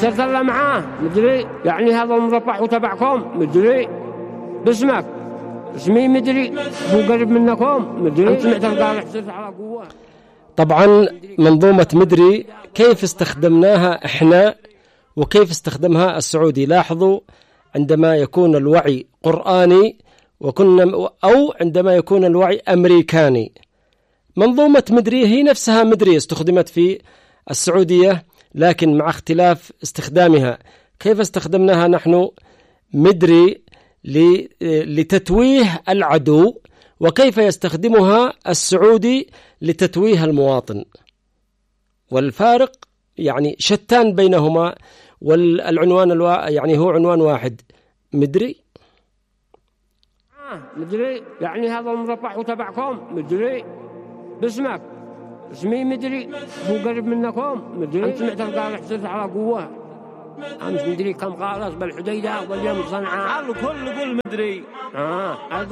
صرت الله معاه مدري، يعني هذا المربح وتبعكم مدري، باسمك اسمي مدري، هو قريب منكم مدري، سمعت القارح صرت على قوة. طبعا منظومة مدري كيف استخدمناها احنا وكيف استخدمها السعودي. لاحظوا عندما يكون الوعي قرآني أو عندما يكون الوعي أمريكاني. منظومة مدري هي نفسها مدري استخدمت في السعودية لكن مع اختلاف استخدامها. كيف استخدمناها نحن مدري لتتويه العدو، وكيف يستخدمها السعودي لتتويه المواطن، والفارق يعني شتان بينهما، والعنوان يعني هو عنوان واحد مدري. مدري يعني هذا المربح وتبعكم مدري، باسمك اسمي مدري، هو قريب منكم مدري، سمعت القارح صرت على قوة. أمس مدري كم خالص بالحديدة واليوم صنعاء، الكل يقول مدري.